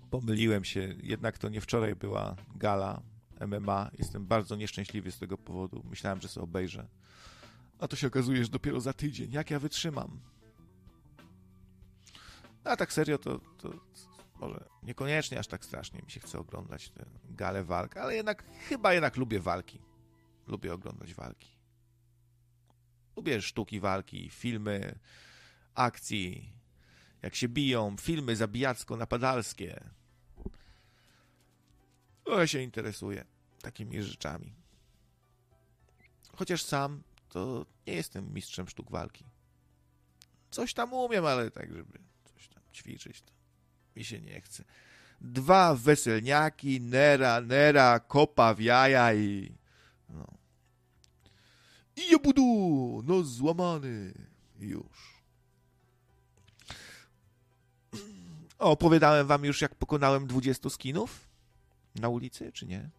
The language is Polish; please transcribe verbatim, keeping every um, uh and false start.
Pomyliłem się, jednak to nie wczoraj była gala M M A. Jestem bardzo nieszczęśliwy z tego powodu. Myślałem, że sobie obejrzę. A to się okazuje, że dopiero za tydzień. Jak ja wytrzymam? A tak serio, to, to może niekoniecznie aż tak strasznie mi się chce oglądać tę galę walk, ale jednak, chyba jednak lubię walki. Lubię oglądać walki. Lubię sztuki walki, filmy, akcji, jak się biją, filmy zabijacko-napadalskie. Ja się interesuję takimi rzeczami. Chociaż sam to nie jestem mistrzem sztuk walki. Coś tam umiem, ale tak, żeby coś tam ćwiczyć, to mi się nie chce. Dwa weselniaki, nera, nera, kopa w jaja i... No. I ja budu, no złamany. Już. O, opowiadałem wam już, jak pokonałem dwudziestu skinów na ulicy, czy nie?